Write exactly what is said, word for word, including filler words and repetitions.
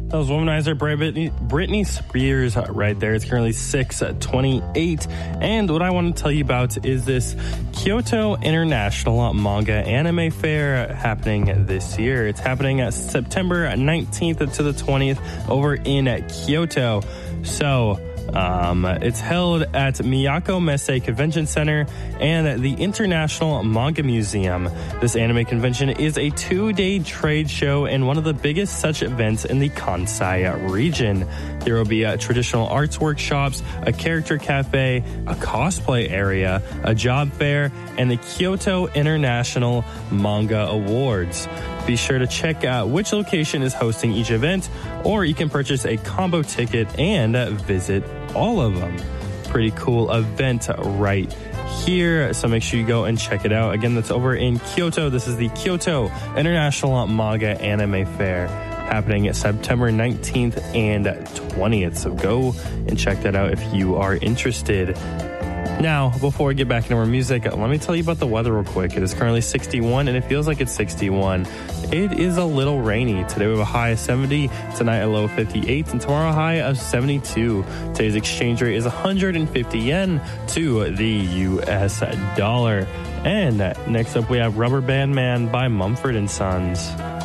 That was Womanizer Britney, Britney Spears right there. It's currently six twenty-eight. And what I want to tell you about is this Kyoto International Manga Anime Fair happening this year. It's happening at September nineteenth to the twentieth over in Kyoto. So, Um, it's held at Miyako Messe Convention Center and the International Manga Museum. This anime convention is a two-day trade show and one of the biggest such events in the Kansai region. There will be uh, traditional arts workshops, a character cafe, a cosplay area, a job fair, and the Kyoto International Manga Awards. Be sure to check out which location is hosting each event, or you can purchase a combo ticket and visit all of them. Pretty cool event right here, so make sure you go and check it out. Again, that's over in Kyoto. This is the Kyoto International Manga Anime Fair, happening at September nineteenth and twentieth. So go and check that out if you are interested. Now, before we get back into our music, let me tell you about the weather real quick. It is currently sixty-one, and it feels like it's sixty-one. It is a little rainy. Today we have a high of seventy, tonight a low of fifty-eight, and tomorrow a high of seventy-two. Today's exchange rate is one hundred fifty yen to the U S dollar. And next up we have Rubber Band Man by Mumford and Sons.